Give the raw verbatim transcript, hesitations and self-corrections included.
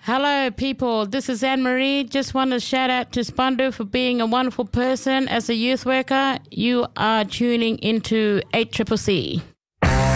Hello, people. This is Anne Marie. Just want to shout out to Spandu for being a wonderful person as a youth worker. You are tuning into eight C C C.